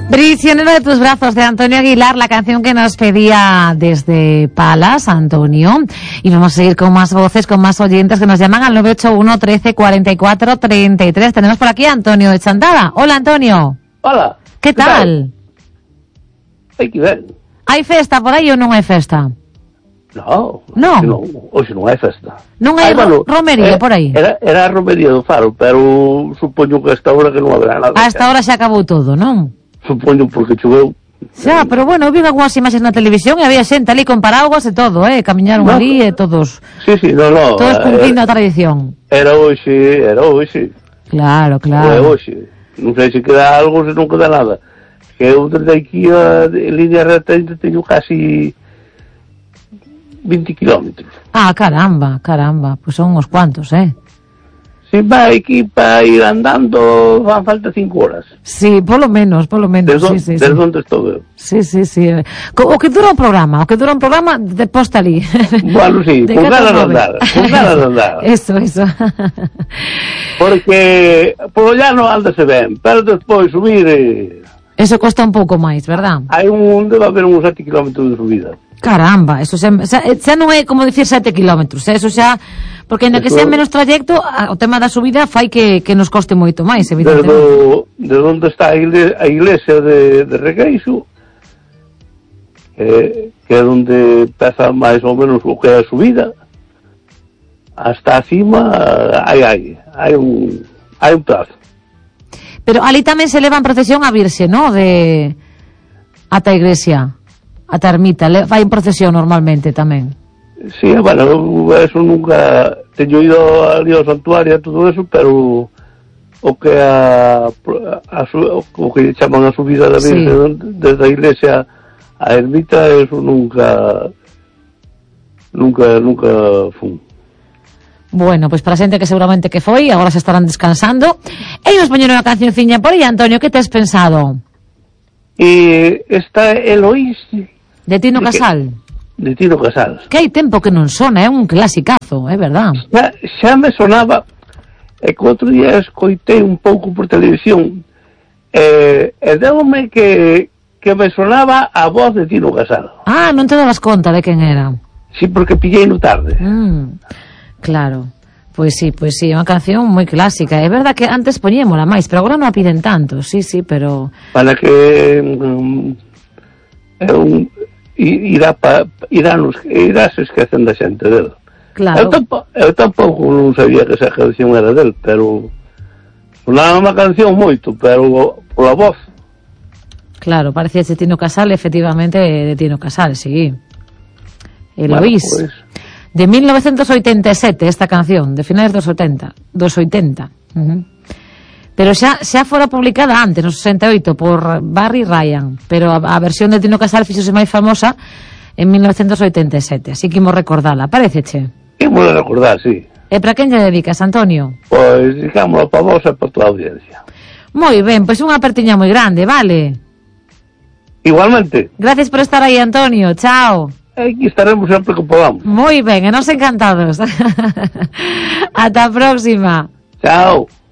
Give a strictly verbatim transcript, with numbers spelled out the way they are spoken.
Prisionero de tus brazos, de Antonio Aguilar, la canción que nos pedía desde Palas, Antonio. Y vamos a seguir con más voces, con más oyentes que nos llaman al nueve ocho uno, trece, cuarenta y cuatro, treinta y tres. Tenemos por aquí a Antonio de Chantada. Hola, Antonio. Hola. ¿Qué tal? Hai que ver. Hai festa por aí ou non hai festa? No, Non. non, hoxe non hai festa. Non hai Ai, bueno, romería eh, por aí? Era, era a romería do Faro, pero supoño que a esta hora que non haberá nada. A esta hora xa acabou todo, non? Supoño porque choveu. Xa, pero bueno, eu vi algunhas imaxes na televisión e había xente ali con paraguas e todo, eh, camiñaron No. ali e todos, Sí, sí, no, no. todos cumprindo eh, a tradición. Era hoxe, era hoxe. Claro, Era claro. hoxe. Non sei se queda algo, se non queda nada. Que eu desde aquí a en línea recta teño casi vinte kilómetros. Ah, caramba, caramba, pues son uns cuantos, eh. Se vai aquí para ir andando, van falta cinco horas. Sí, polo menos, polo menos, Desde, sí, sí, desde sí. onde estou eu. Sí, sí, sí. Co- O que dura un programa, o que dura un programa, de posta ali. Bueno, sí, De con catro ganas de a nove. andar, con ganas de andar. Eso, eso. Porque por allá non andase ben, pero despois subir, eh, Eso costa un pouco máis, verdad? hai un, debe haber uns sete kilómetros de subida. Caramba, eso xa, xa, xa non é como dicir sete kilómetros, eh, eso xa, porque ainda que Eso- sea menos trayecto, a- o tema da subida fai que, que nos coste moito máis, Desde, evidentemente. o- desde onde está a iglesia, a iglesia de, de Regueixo, eh, que é onde pesa máis ou menos o que é a subida, hasta acima, hai, hai, hai un, hai un plazo. Pero ali tamén se leva en procesión a Virxe, ¿no? De ata a iglesia, ata a ermita, le, vai en procesión normalmente tamén. Sí, bueno, eso nunca teño ido ali ao santuario e todo eso, pero o que a, a, a o que chaman a subida da Virxe Sí. desde a iglesia a ermita, eso nunca nunca nunca fun. Bueno, pois pues para a xente que seguramente que foi, agora se estarán descansando. E nos poñeron unha cancionciña por aí, Antonio, que tes pensado? E esta Eloís De Tino De que- Casal. de Tino Casal. Que hai tempo que non sona, é un clasicazo, é verdad. Xa, xa me sonaba, e que outro día escoitei un pouco por televisión, e, e deu-me que, que me sonaba a voz de Tino Casal. Ah, non te dabas conta de quen era. Sí, porque pillei no tarde. Mm, claro. Pois sí, pois sí, é unha canción moi clásica. É verdad que antes poñémola máis, pero agora non a piden tanto, sí, sí, pero... Para que um, é un i- irá pa, irá, nos, irá se esquecen da xente del. Claro. Eu, tampo, eu tampouco non sabía que esa canción era del, pero sonaba unha canción moito, pero pola voz. Claro, parecía de Tino Casal, efectivamente, de Tino Casal, sí. Eloís. Bueno, pues, De mil novecientos oitenta e sete, esta canción, de finais dos oitenta. Dos oitenta. Uh-huh. Pero xa, xa fora publicada antes, no sesenta e oito, por Barry Ryan. Pero a, a versión de Tino Casal fixose máis famosa en mil novecientos oitenta e sete. Así que imos recordala. Paréceche? imos a recordar, sí. E para quen lle dedicas, Antonio? Pois, digámoslo para vos e para toda a audiencia. Moi ben, pois unha apertiña moi grande, vale? Igualmente, Gracias por estar aí, Antonio. Chao. aquí estaremos sempre que podamos. Moi ben, e nos encantados. Ata a próxima. Chao.